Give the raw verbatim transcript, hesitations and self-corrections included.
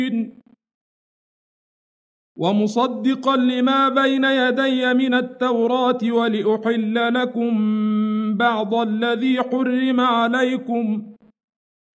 ومصدقا لما بين يدي من التوراة ولأحل لكم بعض الذي حرم عليكم